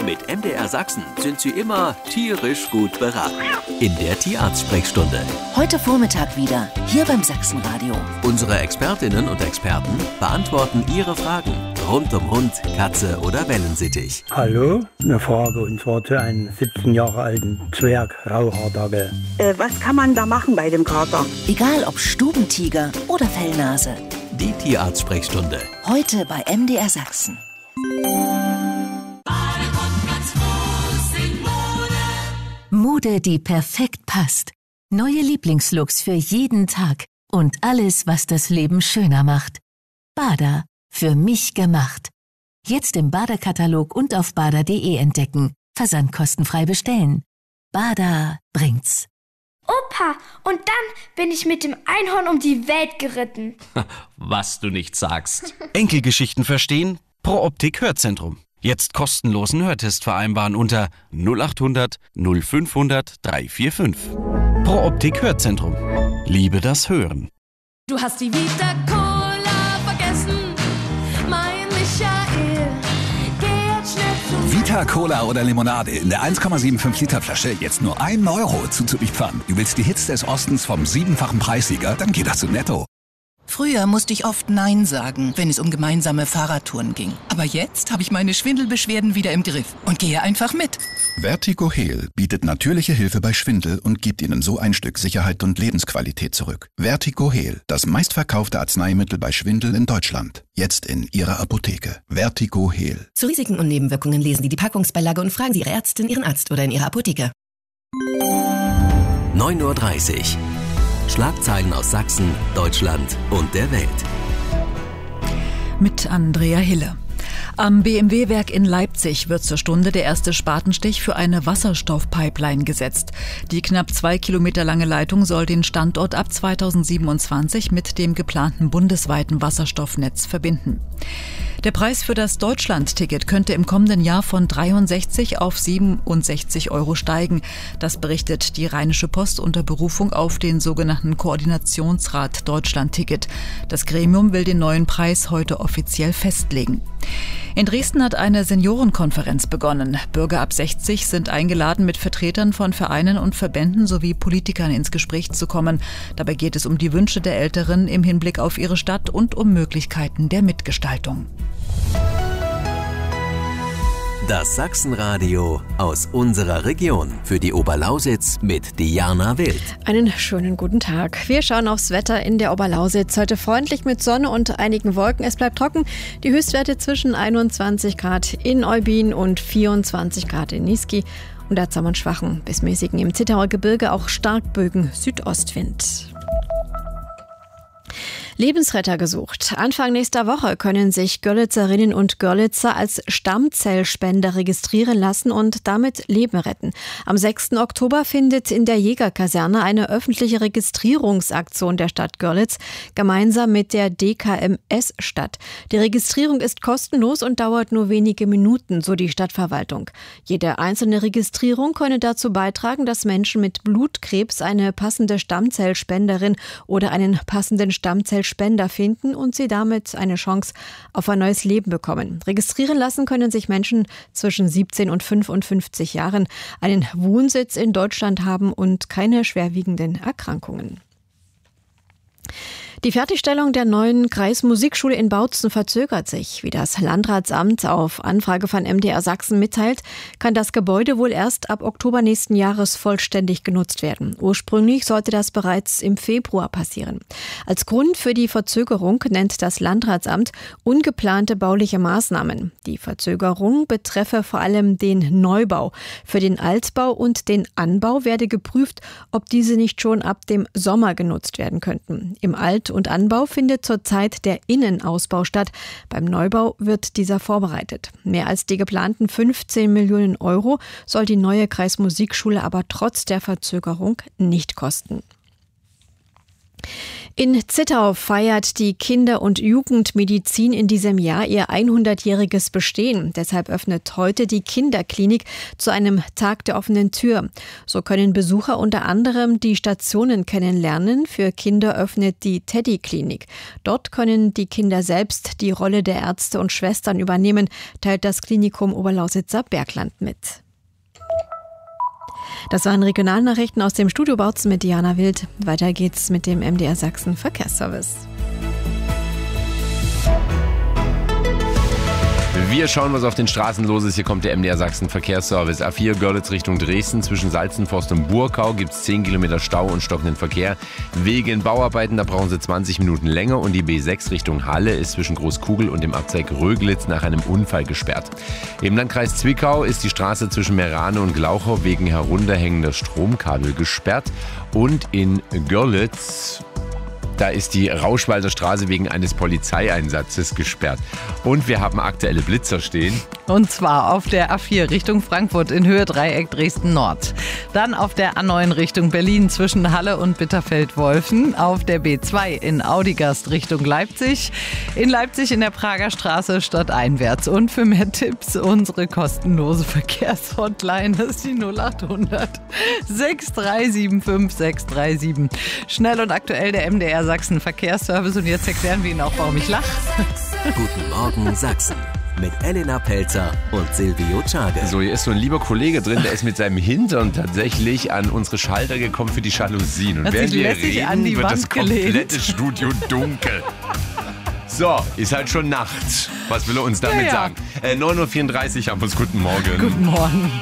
Mit MDR Sachsen sind Sie immer tierisch gut beraten. In der Tierarzt-Sprechstunde. Heute Vormittag wieder, hier beim Sachsenradio. Unsere Expertinnen und Experten beantworten Ihre Fragen rund um Hund, Katze oder Wellensittich. Hallo, eine Frage und zwar zu einem 17 Jahre alten Zwerg-Grauhaardackel. Was kann man da machen bei dem Kater? Egal ob Stubentiger oder Fellnase. Die Tierarzt-Sprechstunde. Heute bei MDR Sachsen. Mode, die perfekt passt. Neue Lieblingslooks für jeden Tag. Und alles, was das Leben schöner macht. Bada, für mich gemacht. Jetzt im Bada-Katalog und auf bada.de entdecken. Versandkostenfrei bestellen. Bada bringt's. Opa, und dann bin ich mit dem Einhorn um die Welt geritten. Was du nicht sagst. Enkelgeschichten verstehen? Pro Optik Hörzentrum. Jetzt kostenlosen Hörtest vereinbaren unter 0800 0500 345. Pro Optik Hörzentrum. Liebe das Hören. Du hast die Vita Cola vergessen, mein Michael. Geh jetzt schnell zu Vita Cola oder Limonade in der 1,75 Liter Flasche jetzt nur 1 Euro Zuzugpfand. Du willst die Hits des Ostens vom 7-fachen Preissieger? Dann geht das zu Netto. Früher musste ich oft Nein sagen, wenn es um gemeinsame Fahrradtouren ging. Aber jetzt habe ich meine Schwindelbeschwerden wieder im Griff und gehe einfach mit. Vertigo Heal bietet natürliche Hilfe bei Schwindel und gibt Ihnen so ein Stück Sicherheit und Lebensqualität zurück. Vertigo Heal, das meistverkaufte Arzneimittel bei Schwindel in Deutschland. Jetzt in Ihrer Apotheke. Vertigo Heal. Zu Risiken und Nebenwirkungen lesen Sie die Packungsbeilage und fragen Sie Ihre Ärztin, Ihren Arzt oder in Ihrer Apotheke. 9:30 Uhr. Schlagzeilen aus Sachsen, Deutschland und der Welt. Mit Andrea Hille. Am BMW-Werk in Leipzig wird zur Stunde der erste Spatenstich für eine Wasserstoffpipeline gesetzt. Die knapp 2 Kilometer lange Leitung soll den Standort ab 2027 mit dem geplanten bundesweiten Wasserstoffnetz verbinden. Der Preis für das Deutschland-Ticket könnte im kommenden Jahr von 63 auf 67 Euro steigen. Das berichtet die Rheinische Post unter Berufung auf den sogenannten Koordinationsrat Deutschland-Ticket. Das Gremium will den neuen Preis heute offiziell festlegen. In Dresden hat eine Seniorenkonferenz begonnen. Bürger ab 60 sind eingeladen, mit Vertretern von Vereinen und Verbänden sowie Politikern ins Gespräch zu kommen. Dabei geht es um die Wünsche der Älteren im Hinblick auf ihre Stadt und um Möglichkeiten der Mitgestaltung. Das Sachsenradio aus unserer Region. Für die Oberlausitz mit Diana Wild. Einen schönen guten Tag. Wir schauen aufs Wetter in der Oberlausitz. Heute freundlich mit Sonne und einigen Wolken. Es bleibt trocken. Die Höchstwerte zwischen 21 Grad in Eubin und 24 Grad in Niesky. Und dazu haben wir einen schwachen bis mäßigen im Zittauer Gebirge auch Starkbögen Südostwind. Lebensretter gesucht. Anfang nächster Woche können sich Görlitzerinnen und Görlitzer als Stammzellspender registrieren lassen und damit Leben retten. Am 6. Oktober findet in der Jägerkaserne eine öffentliche Registrierungsaktion der Stadt Görlitz gemeinsam mit der DKMS statt. Die Registrierung ist kostenlos und dauert nur wenige Minuten, so die Stadtverwaltung. Jede einzelne Registrierung könne dazu beitragen, dass Menschen mit Blutkrebs eine passende Stammzellspenderin oder einen passenden Stammzellspender finden und sie damit eine Chance auf ein neues Leben bekommen. Registrieren lassen können sich Menschen zwischen 17 und 55 Jahren, einen Wohnsitz in Deutschland haben und keine schwerwiegenden Erkrankungen. Die Fertigstellung der neuen Kreismusikschule in Bautzen verzögert sich. Wie das Landratsamt auf Anfrage von MDR Sachsen mitteilt, kann das Gebäude wohl erst ab Oktober nächsten Jahres vollständig genutzt werden. Ursprünglich sollte das bereits im Februar passieren. Als Grund für die Verzögerung nennt das Landratsamt ungeplante bauliche Maßnahmen. Die Verzögerung betreffe vor allem den Neubau. Für den Altbau und den Anbau werde geprüft, ob diese nicht schon ab dem Sommer genutzt werden könnten. Im Alt- und Anbau findet zurzeit der Innenausbau statt. Beim Neubau wird dieser vorbereitet. Mehr als die geplanten 15 Millionen Euro soll die neue Kreismusikschule aber trotz der Verzögerung nicht kosten. In Zittau feiert die Kinder- und Jugendmedizin in diesem Jahr ihr 100-jähriges Bestehen. Deshalb öffnet heute die Kinderklinik zu einem Tag der offenen Tür. So können Besucher unter anderem die Stationen kennenlernen. Für Kinder öffnet die Teddy-Klinik. Dort können die Kinder selbst die Rolle der Ärzte und Schwestern übernehmen, teilt das Klinikum Oberlausitzer Bergland mit. Das waren Regionalnachrichten aus dem Studio Bautzen mit Diana Wild. Weiter geht's mit dem MDR Sachsen Verkehrsservice. Wir schauen, was auf den Straßen los ist. Hier kommt der MDR Sachsen Verkehrsservice. A4 Görlitz Richtung Dresden. Zwischen Salzenforst und Burkau gibt es 10 Kilometer Stau und stockenden Verkehr. Wegen Bauarbeiten, da brauchen Sie 20 Minuten länger. Und die B6 Richtung Halle ist zwischen Großkugel und dem Abzweig Röglitz nach einem Unfall gesperrt. Im Landkreis Zwickau ist die Straße zwischen Merane und Glauchau wegen herunterhängender Stromkabel gesperrt. Und in Görlitz, da ist die Rauschwalder Straße wegen eines Polizeieinsatzes gesperrt. Und wir haben aktuelle Blitzer stehen. Und zwar auf der A4 Richtung Frankfurt in Höhe Dreieck Dresden Nord. Dann auf der A9 Richtung Berlin zwischen Halle und Bitterfeld-Wolfen. Auf der B2 in Audigast Richtung Leipzig. In Leipzig in der Prager Straße stadteinwärts. Und für mehr Tipps unsere kostenlose Verkehrshotline. Das ist die 0800 6375 637. Schnell und aktuell der MDR Sachsen Verkehrsservice. Und jetzt erklären wir Ihnen auch, warum ich lache. Guten Morgen Sachsen mit Elena Pelzer und Silvio Czade. So, hier ist so ein lieber Kollege drin, der ist mit seinem Hintern tatsächlich an unsere Schalter gekommen für die Jalousien. Und während wir reden, wird das komplette Studio dunkel. So, ist halt schon Nacht. Was will er uns damit sagen? 9.34 Uhr haben wir es. Guten Morgen. Guten Morgen.